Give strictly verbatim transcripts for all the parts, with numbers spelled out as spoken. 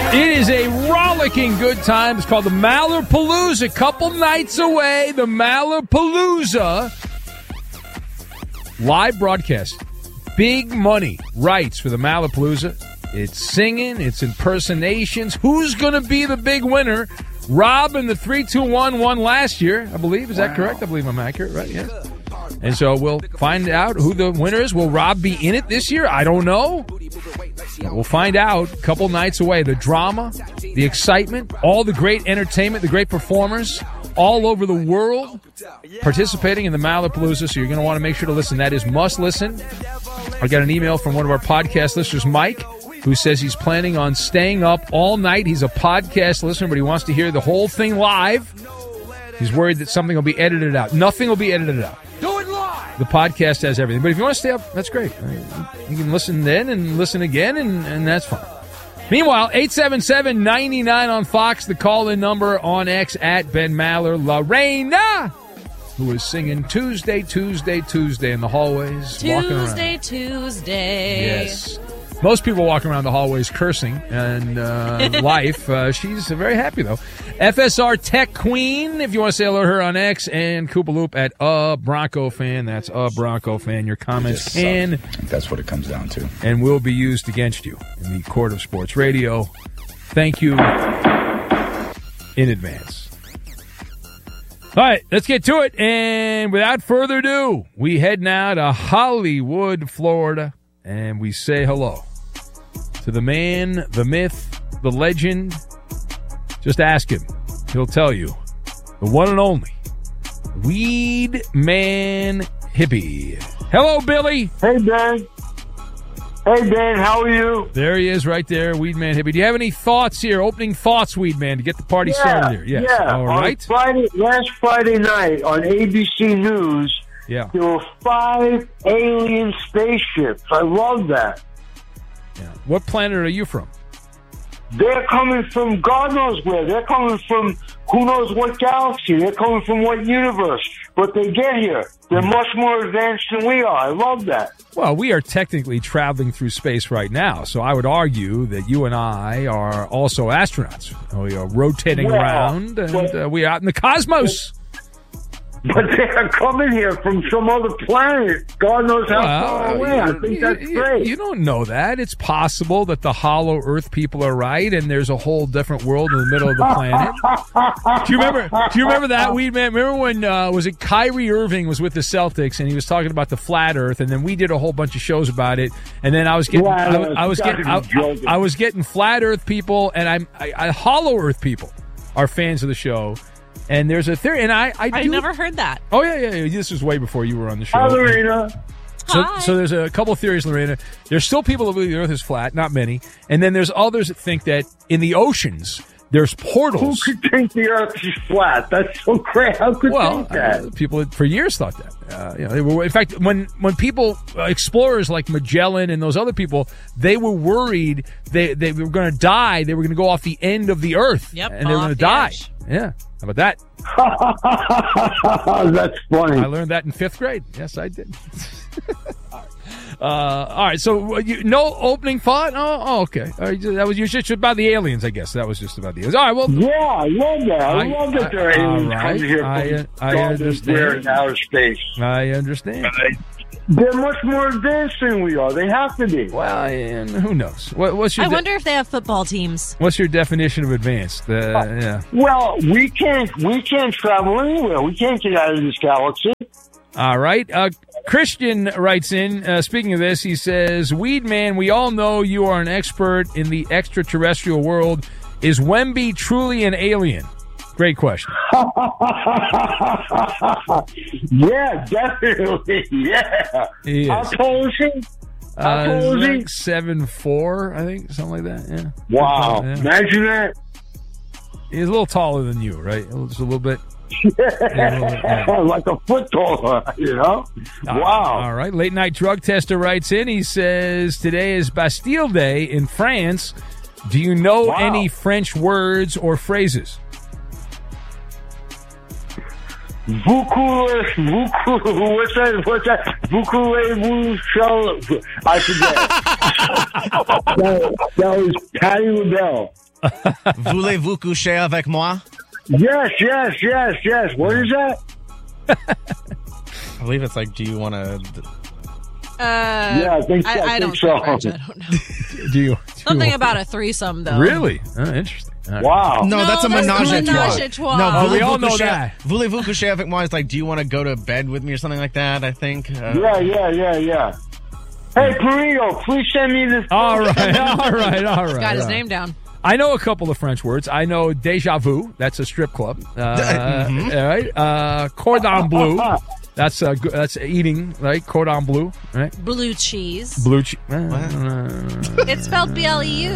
It is a rollicking good time. It's called the Mallerpalooza. A couple nights away, the Mallerpalooza live broadcast. Big money rights for the Mallerpalooza. It's singing, it's impersonations. Who's going to be the big winner? Rob and the three two one won last year, I believe. Is that wow. correct? I believe I'm accurate, right? Yeah. And so we'll find out who the winner is. Will Rob be in it this year? I don't know. We'll find out a couple nights away. The drama, the excitement, all the great entertainment, the great performers all over the world participating in the Mallerpalooza. So you're going to want to make sure to listen. That is must listen. I got an email from one of our podcast listeners, Mike, who says he's planning on staying up all night. He's a podcast listener, but he wants to hear the whole thing live. He's worried that something will be edited out. Nothing will be edited out. Do it live. The podcast has everything. But if you want to stay up, that's great. You can listen then and listen again, and, and that's fine. Meanwhile, eight seven seven, nine nine on Fox, the call-in number on X at Ben Maller. Lorena, who is singing Tuesday, Tuesday, Tuesday in the hallways. Tuesday, Tuesday. Yes. Most people walking around the hallways cursing and uh, life. Uh, she's very happy, though. F S R Tech Queen, if you want to say hello to her on X, and Koopa Loop at a Bronco fan. That's a Bronco fan. Your comments can. That's what it comes down to. And will be used against you in the court of sports radio. Thank you in advance. All right, let's get to it. And without further ado, we head now to Hollywood, Florida, and we say hello to the man, the myth, the legend. Just ask him. He'll tell you. The one and only Weed Man Hippie. Hello, Billy. Hey, Ben. Hey, Ben. How are you? There he is right there, Weed Man Hippie. Do you have any thoughts here, opening thoughts, Weed Man, to get the party yeah, started here? Yes. Yeah. All right. On Friday, last Friday night on A B C News, yeah. there were five alien spaceships. I love that. Yeah. What planet are you from? They're coming from God knows where. They're coming from who knows what galaxy. They're coming from what universe. But they get here. They're much more advanced than we are. I love that. Well, we are technically traveling through space right now, so I would argue that you and I are also astronauts. We are rotating yeah, around, and but, uh, we are out in the cosmos. But they're coming here from some other planet. God knows how well, far away. I think that's you, great. You don't know that. It's possible that the hollow Earth people are right, and there's a whole different world in the middle of the planet. do you remember? Do you remember that, Weed Man? Remember when uh, was it Kyrie Irving was with the Celtics, and he was talking about the flat Earth, and then we did a whole bunch of shows about it, and then I was getting, I, I was getting, I, I, I was getting flat Earth people, and I'm I, I, hollow Earth people are fans of the show. And there's a theory, and I, I do... I never heard that. Oh, yeah, yeah, yeah. This was way before you were on the show. Hi, Lorena. So, Hi. so there's a couple of theories, Lorena. There's still people that believe the Earth is flat, not many. And then there's others that think that in the oceans, there's portals. Who could think the Earth is flat? That's so crazy. How could well, think that? Uh, people for years thought that. Uh, you know, they were, in fact, when when people, uh, explorers like Magellan and those other people, they were worried they, they were going to die. They were going to go off the end of the Earth. Yep, and they were going to the die. edge. Yeah. How about that? That's funny. I learned that in fifth grade. Yes, I did. uh, all right. So you, no opening thought? Oh, oh okay. All right, that was just about the aliens, I guess. That was just about the aliens. All right. Well. Yeah, I love that. I, I love that there are aliens right. coming here I, from I, I understand. in outer space. I understand. They're much more advanced than we are. They have to be. Well, and who knows? What, what's your? I de- wonder if they have football teams. What's your definition of advanced? Uh, uh, yeah. Well, we can't. We can't travel anywhere. We can't get out of this galaxy. All right. Uh, Christian writes in. Uh, speaking of this, he says, "Weed Man, we all know you are an expert in the extraterrestrial world. Is Wemby truly an alien?" Great question. Yeah, definitely. Yeah. He is. How tall is he? How Uh, tall is he? like seven wow, I think, something like that. Yeah. Wow. Yeah. Imagine that. He's a little taller than you, right? Just a little bit. Yeah. Like a foot taller, you know? Wow. All right. Late night drug tester writes in. He says, today is Bastille Day in France. Do you know Wow. any French words or phrases? Beaucoup, beaucoup, what's that? What's that? Beaucoup, vous shall, I forget. that, that was Patty LaBelle. Voulez-vous coucher avec moi? Yes, yes, yes, yes. What is that? I believe it's like, do you want to... Uh, Yeah, I think so, I, I I think don't so. think French, I don't know. Do you? Something about a threesome, though. Really? Oh, interesting. All right. Wow. No, No, that's a that's menage a a trois. menage a trois. No, Oh, we voulez-vous all know coucher- that. Voulez-vous coucher avec moi is like, do you want to go to bed with me or something like that, I think. Uh, Yeah, yeah, yeah, yeah. Hey, Burrito, please send me this. All right, all right, all right. Got his all right. name down. I know a couple of French words. I know déjà vu. That's a strip club. Uh, Mhm. All right. Uh, cordon bleu. That's uh, go- that's eating, right? Cordon bleu, right? Blue cheese. Blue cheese. It's spelled B L E U.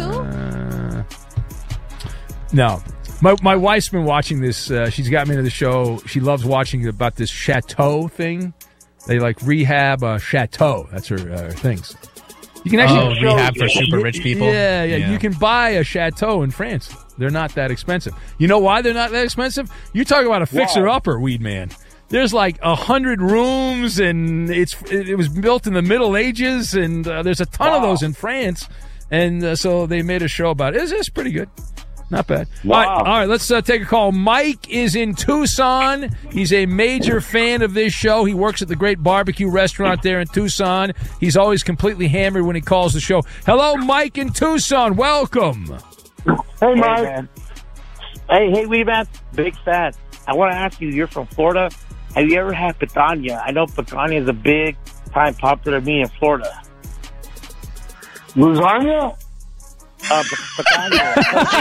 No. My my wife's been watching this. Uh, she's got me into the show. She loves watching about this chateau thing. They like rehab a chateau. That's her uh, things. You can actually Oh, rehab for super rich people? Yeah, yeah, You can buy a chateau in France. They're not that expensive. You know why they're not that expensive? You talk about a fixer-upper, Weed Man. There's like a hundred rooms, and it's it, it was built in the Middle Ages, and uh, there's a ton of Wow. those in France. And uh, so they made a show about it. It's, it's pretty good. Not bad. Wow. All right, all right, let's uh, take a call. Mike is in Tucson. He's a major fan of this show. He works at the great barbecue restaurant there in Tucson. He's always completely hammered when he calls the show. Hello, Mike in Tucson. Welcome. Hey, Hey, Mike. man. Hey, hey, Wee Man. Big fan. I want to ask you, you're from Florida. Have you ever had picanha? I know picanha is a big time popular meat in Florida. Lasagna? Uh, p- picanha.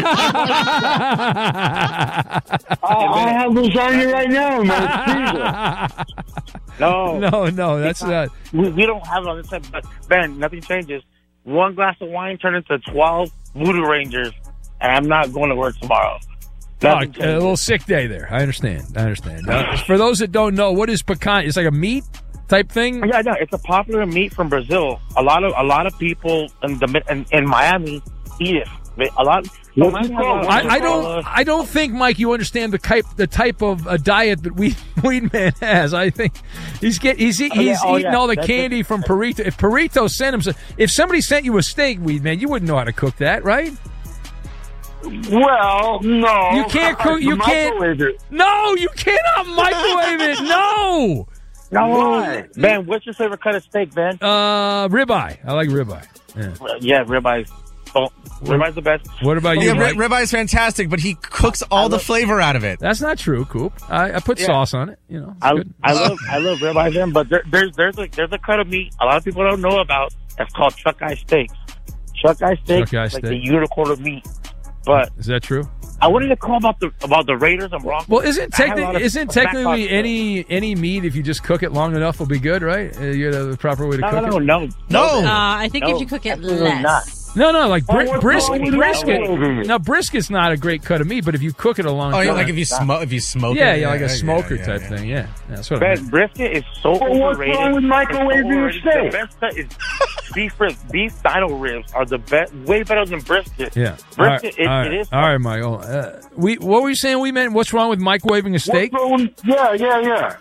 Oh, I have lasagna right now, man. No. No, no, that's not. We, we don't have it on this side, but, Ben, nothing changes. One glass of wine turned into twelve Voodoo Rangers, and I'm not going to work tomorrow. Oh, Nothing a changes. little sick day there. I understand. I understand. Uh, for those that don't know, what is pecan? It's like a meat type thing. Yeah, no, it's a popular meat from Brazil. A lot of a lot of people in the in, in Miami eat it. A lot. What's Miami it has a lot called? of I, I Coca-Cola. don't. I don't think, Mike, you understand the type the type of a diet that Weed, Weed Man has. I think he's get he's he's Oh, yeah, oh, eating yeah. all the That's candy it. from Perito. If Perito sent him, some- if somebody sent you a steak, Weed Man, you wouldn't know how to cook that, right? Well, no. You can't cook- you can't- Microwave it. No, you cannot microwave it. No. No, Why? Ben, what's your favorite cut of steak, Ben? Uh, ribeye. I like ribeye. Yeah. Uh, yeah, ribeye. Oh, ribeye's the best. What about you, Yeah, Mike? ri- ribeye is fantastic, but he cooks all the flavor out of it. That's not true, Coop. I, I put Yeah. sauce on it. You know, it's I, good. I love I love ribeye, Ben, but there, there's there's a there's a cut of meat a lot of people don't know about. That's called chuck eye steaks. Chuck eye steak Chuck eye is like steak. the unicorn of meat. But Is that true? I wanted to call about the about the Raiders and Broncos. Well, isn't I had a lot techni- of isn't back technically pocket any any meat if you just cook it long enough will be good, right? Uh, you know the proper way to No, cook no, no, it. no, No. Ben. Uh, I think No, if you cook it absolutely less. not. No, no, like bri- Oh, what's brisket. wrong with Brisket. microwaving it? Now brisket's not a great cut of meat, but if you cook it a long Oh, time, yeah, like if you smoke, if you smoke yeah, it, yeah, like a yeah, smoker yeah, type yeah. thing. Yeah, yeah that's what I Ben, mean. brisket is so Well, what's overrated. wrong with microwaving It's a overrated. steak? The best cut is beef ribs. Beef dino ribs are the best, way better than brisket. Yeah. Brisket, all right, it, all right, it is. all right, Michael. Uh, we what were you saying? We meant what's wrong with microwaving a steak? What's wrong- Yeah, yeah, yeah.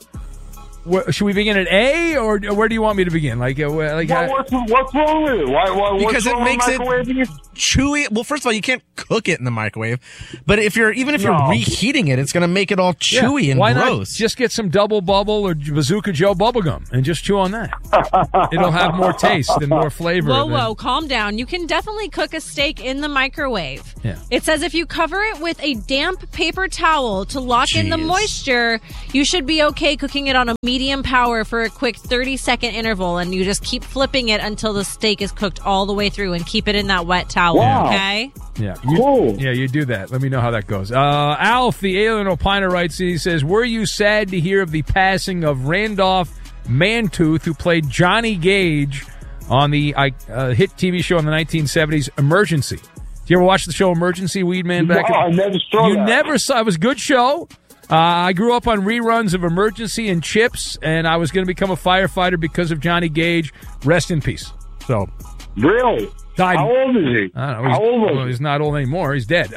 Where, should we begin at A, or where do you want me to begin? Like, uh, where- like Well, how- what's, what's wrong with it? Why, why, what's Because it wrong with makes it microwaving it? chewy. Well, first of all, you can't cook it in the microwave, but if you're even if you're No. reheating it, it's going to make it all Yeah, chewy and why gross. not just get some Double Bubble or Bazooka Joe bubblegum and just chew on that? It'll have more taste and more flavor. Whoa, than- whoa, calm down. You can definitely cook a steak in the microwave. Yeah. It says if you cover it with a damp paper towel to lock in the Jeez. moisture, you should be okay cooking it on a medium power for a quick thirty second interval, and you just keep flipping it until the steak is cooked all the way through and keep it in that wet towel, Wow. okay? Yeah, you, Cool. yeah, you do that. Let me know how that goes. Uh, Alf, the alien opiner, writes. He says, "Were you sad to hear of the passing of Randolph Mantooth, who played Johnny Gage on the uh, hit T V show in the nineteen seventies, Emergency?" Do you ever watch the show Emergency, Weedman? Back No, in- I never saw You that. never saw. It was a good show. Uh, I grew up on reruns of Emergency and Chips, and I was going to become a firefighter because of Johnny Gage. Rest in peace. So Really? died. How old is he? I don't know. He's, How old well, was he? he's not old anymore. He's dead. Uh,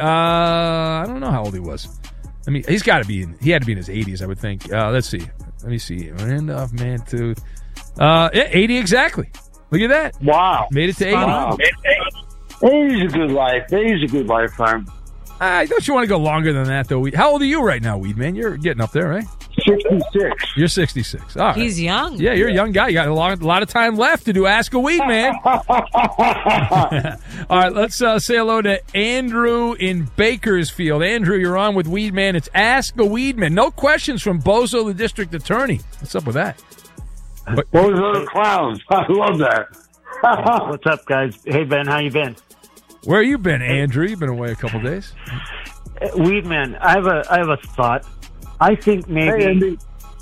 I don't know how old he was. I mean, he's got to be. In, he had to be in his eighties, I would think. Uh, let's see. Let me see. Randolph Mantooth. Uh, yeah, eighty exactly. Look at that. Wow. Made it to eighty. Wow. eighty's a good life. eighty's a good lifetime. Uh, don't you want to go longer than that, though? How old are you right now, Weed Man? You're getting up there, right? sixty-six. You're sixty-six. All right. He's young. Yeah, you're a young guy. You got a lot, a lot of time left to do Ask a Weed Man. All right, let's uh, say hello to Andrew in Bakersfield. Andrew, you're on with Weed Man. It's Ask a Weed Man. No questions from Bozo, the district attorney. What's up with that? What was those clowns? I love that. What's up, guys? Hey, Ben, how you been? Where you been, Andrew? You've been away a couple days. Weedman, I have a I have a thought. I think maybe Hey,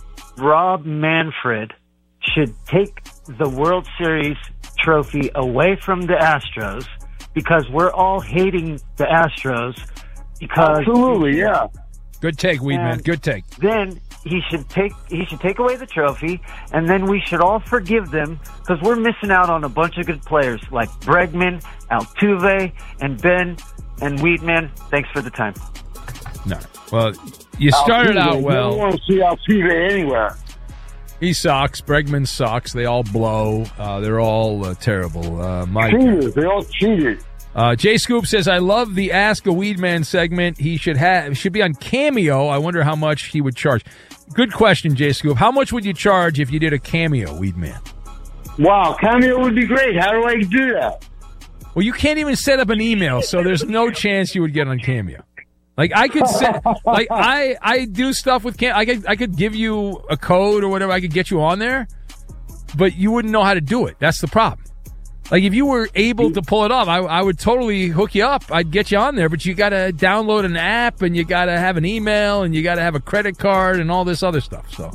Rob Manfred should take the World Series trophy away from the Astros because we're all hating the Astros. Because Absolutely, yeah. Good take, Weed Man. And Good take. Then he should take he should take away the trophy, and then we should all forgive them because we're missing out on a bunch of good players like Bregman, Altuve, and Ben and Weedman. Thanks for the time. No. Well, you started Altuve, out You well. don't want to see Altuve anywhere. He sucks. Bregman sucks. They all blow. Uh, they're all uh, terrible. Uh, Mike. Cheaters. They all cheated. Uh, Jay Scoop says, I love the Ask a Weed Man segment. He should have should be on Cameo. I wonder how much he would charge. Good question, Jay Scoop. How much would you charge if you did a Cameo, Weed Man? Wow, Cameo would be great. How do I do that? Well, you can't even set up an email, so there's no chance you would get on Cameo. Like I could set, like I I do stuff with Cam. I could I could give you a code or whatever. I could get you on there, but you wouldn't know how to do it. That's the problem. Like if you were able to pull it off, I, I would totally hook you up. I'd get you on there, but you got to download an app and you got to have an email and you got to have a credit card and all this other stuff. So,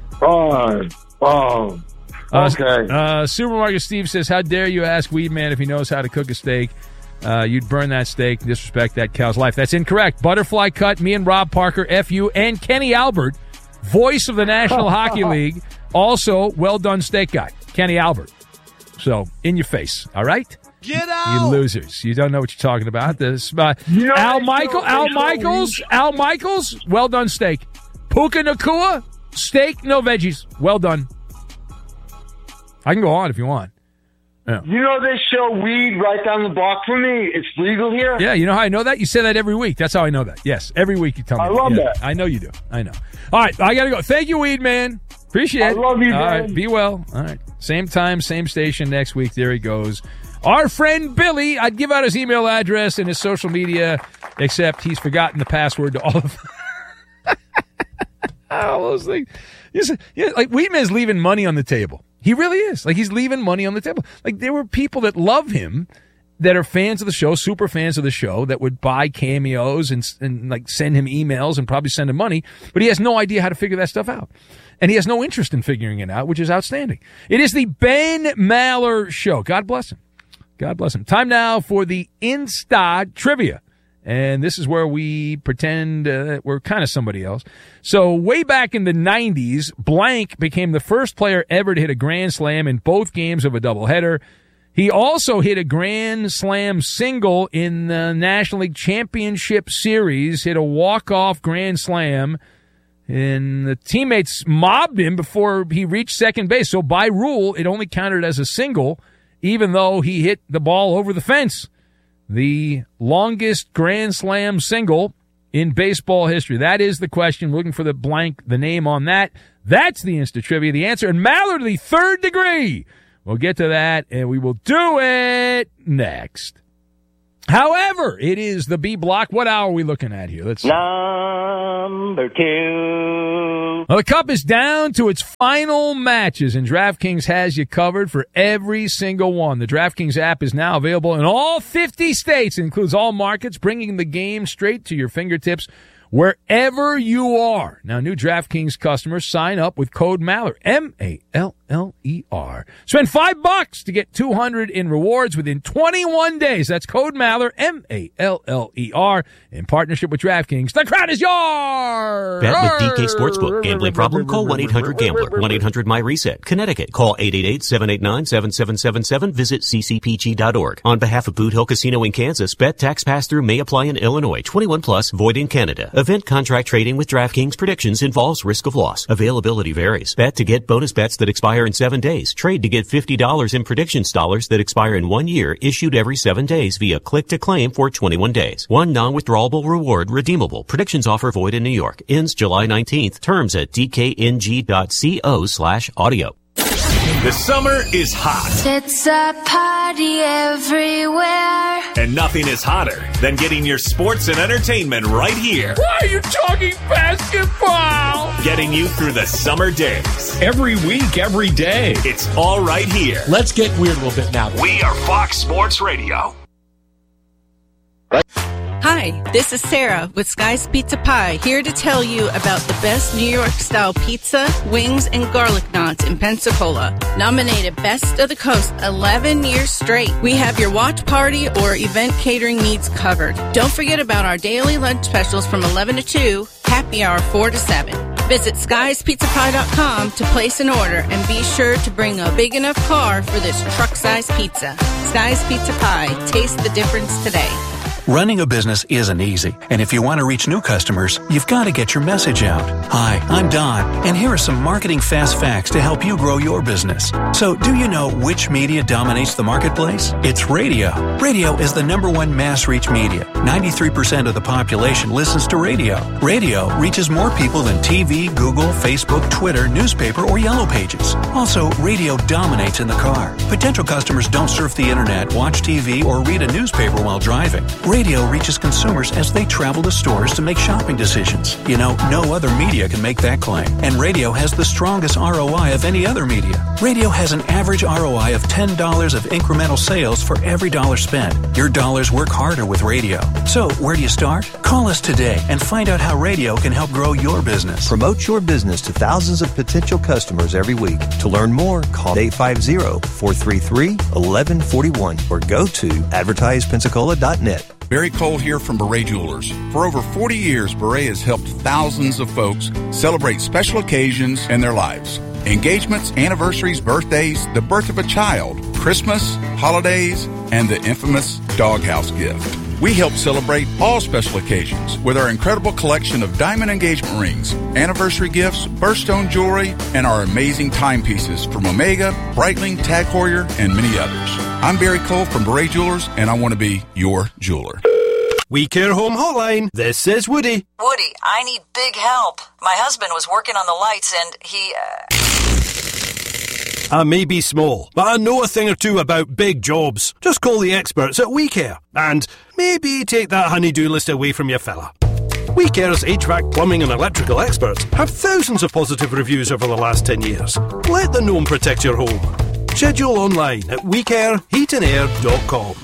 Oh, oh, okay. Uh, uh, Supermarket Steve says, "How dare you ask Weed Man if he knows how to cook a steak? Uh, you'd burn that steak, disrespect that cow's life." That's incorrect. Butterfly cut. Me and Rob Parker, F U, and Kenny Albert, voice of the National Hockey League, also well done steak guy, Kenny Albert. So, in your face, all right? Get out! You losers. You don't know what you're talking about. This, uh, You know, Al they Michael, show- Al they show Michaels, me- Al Michaels, well done steak. Puka Nakua, steak, no veggies. Well done. I can go on if you want. Yeah. You know they show weed right down the block from me? It's legal here? Yeah, you know how I know that? You say that every week. That's how I know that. Yes, every week you tell me. I love Yeah, that. I know you do. I know. All right, I got to go. Thank you, Weed Man. Appreciate it. I love you, All man. right, be well. All right, same time, same station next week. There he goes. Our friend Billy, I'd give out his email address and his social media, except he's forgotten the password to all of all those things. You see, yeah, like Weedman's leaving money on the table. He really is. Like he's leaving money on the table. Like there were people that love him that are fans of the show, super fans of the show, that would buy cameos and, and like send him emails and probably send him money, but he has no idea how to figure that stuff out. And he has no interest in figuring it out, which is outstanding. It is the Ben Maller Show. God bless him. God bless him. Time now for the Insta Trivia. And this is where we pretend uh, we're kind of somebody else. So way back in the nineties, Blank became the first player ever to hit a grand slam in both games of a doubleheader. He also hit a grand slam single in the National League Championship Series, hit a walk-off grand slam, and the teammates mobbed him before he reached second base. So by rule, it only counted as a single, even though he hit the ball over the fence. The longest grand slam single in baseball history. That is the question. Looking for the blank, the name on that. That's the Insta Trivia, the answer. And Maller to the third degree. We'll get to that, and we will do it next. However, it is the B block. What hour are we looking at here? Let's see. Number two. Well, the Cup is down to its final matches, and DraftKings has you covered for every single one. The DraftKings app is now available in all fifty states. It includes all markets, bringing the game straight to your fingertips wherever you are. Now, new DraftKings customers sign up with code Maller, M A L L E R. Spend five bucks to get two hundred in rewards within twenty-one days. That's code Maller, M A L L E R, in partnership with DraftKings. The crowd is yours! Bet with D K Sportsbook. Gambling problem? Call one eight hundred gambler. one eight hundred my reset. Connecticut. Call eight eight eight, seven eight nine, seven seven seven seven. Visit c c p g dot org. On behalf of Boot Hill Casino in Kansas, bet tax pass-through may apply in Illinois. twenty-one plus, void in Canada. Event contract trading with DraftKings predictions involves risk of loss. Availability varies. Bet to get bonus bets that expire expire in seven days. Trade to get fifty dollars in Predictions dollars that expire in one year, issued every seven days via click to claim for twenty-one days. One non-withdrawable reward redeemable. Predictions offer void in New York. Ends July nineteenth. Terms at dkng.co slash audio. The summer is hot. It's a party everywhere. And nothing is hotter than getting your sports and entertainment right here. Why are you talking basketball? Getting you through the summer days. Every week, every day. It's all right here. Let's get weird a little bit now. We are Fox Sports Radio. Hi, this is Sarah with Sky's Pizza Pie, here to tell you about the best New York-style pizza, wings, and garlic knots in Pensacola. Nominated Best of the Coast eleven years straight. We have your watch party or event catering needs covered. Don't forget about our daily lunch specials from eleven to two, happy hour four to seven. Visit skies pizza pie dot com to place an order and be sure to bring a big enough car for this truck-sized pizza. Sky's Pizza Pie. Taste the difference today. Running a business isn't easy, and if you want to reach new customers, you've got to get your message out. Hi, I'm Don, and here are some marketing fast facts to help you grow your business. So, do you know which media dominates the marketplace? It's radio. Radio is the number one mass reach media. ninety-three percent of the population listens to radio. Radio reaches more people than T V, Google, Facebook, Twitter, newspaper, or Yellow Pages. Also, radio dominates in the car. Potential customers don't surf the internet, watch T V, or read a newspaper while driving. Radio reaches consumers as they travel to stores to make shopping decisions. You know, no other media can make that claim. And radio has the strongest R O I of any other media. Radio has an average R O I of ten dollars of incremental sales for every dollar spent. Your dollars work harder with radio. So, where do you start? Call us today and find out how radio can help grow your business. Promote your business to thousands of potential customers every week. To learn more, call eight five zero, four three three, one one four one or go to advertise pensacola dot net. Barry Cole here from Beret Jewelers. For over forty years, Beret has helped thousands of folks celebrate special occasions in their lives. Engagements, anniversaries, birthdays, the birth of a child, Christmas, holidays, and the infamous doghouse gift. We help celebrate all special occasions with our incredible collection of diamond engagement rings, anniversary gifts, birthstone jewelry, and our amazing timepieces from Omega, Breitling, Tag Heuer, and many others. I'm Barry Cole from Beret Jewelers, and I want to be your jeweler. We Care Home Hotline. This is Woody. Woody, I need big help. My husband was working on the lights and he... Uh... I may be small, but I know a thing or two about big jobs. Just call the experts at We Care. And maybe take that honey-do list away from your fella. We Care's H V A C, plumbing and electrical experts have thousands of positive reviews over the last ten years. Let the gnome protect your home. Schedule online at we care heat and air dot com.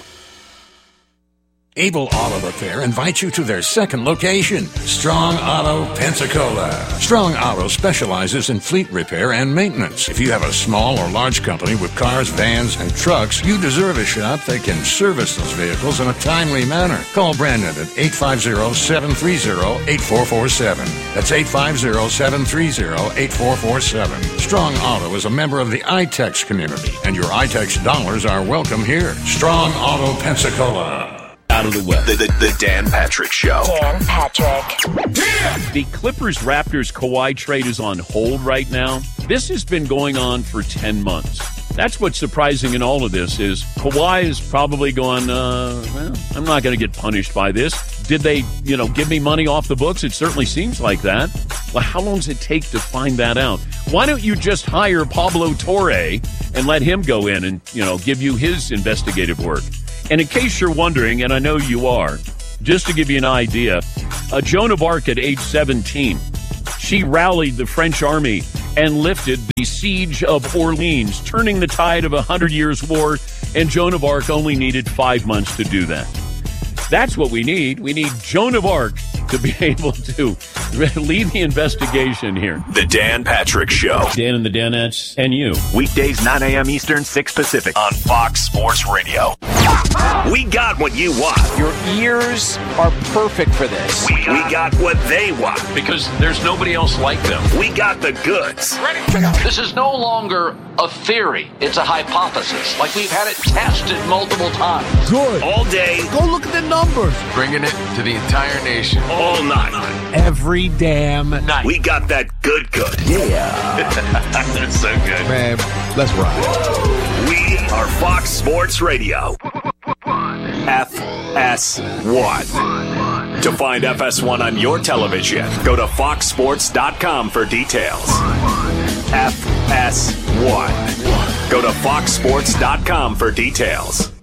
Able Auto Repair invites you to their second location, Strong Auto Pensacola. Strong Auto specializes in fleet repair and maintenance. If you have a small or large company with cars, vans, and trucks, you deserve a shop that can service those vehicles in a timely manner. Call Brandon at eight five zero, seven three zero, eight four four seven. That's eight five zero, seven three zero, eight four four seven. Strong Auto is a member of the I TEX community, and your I TEX dollars are welcome here. Strong Auto Pensacola. Out of the way. The, the, the Dan Patrick Show. Dan Patrick. The Clippers-Raptors Kawhi trade is on hold right now. This has been going on for ten months. That's what's surprising in all of this is Kawhi is probably going, uh, well, I'm not going to get punished by this. Did they, you know, give me money off the books? It certainly seems like that. Well, how long does it take to find that out? Why don't you just hire Pablo Torre and let him go in and, you know, give you his investigative work? And in case you're wondering, and I know you are, just to give you an idea, uh, Joan of Arc at age seventeen, she rallied the French army and lifted the siege of Orleans, turning the tide of a Hundred Years' War, and Joan of Arc only needed five months to do that. That's what we need. We need Joan of Arc to be able to lead the investigation here. The Dan Patrick Show. Dan and the Danettes and you. Weekdays, nine a.m. Eastern, six Pacific on Fox Sports Radio. We got what you want. Your ears are perfect for this. We got, we got what they want. Because there's nobody else like them. We got the goods. Ready, this is no longer a theory. It's a hypothesis. Like we've had it tested multiple times. Good. All day. Go look at the numbers. Bringing it to the entire nation. All night. Every damn night. We got that good good. Yeah. That's so good. Man, let's ride. We are Fox Sports Radio. F S one. To find F S one on your television, go to fox sports dot com for details. F S one. Go to fox sports dot com for details.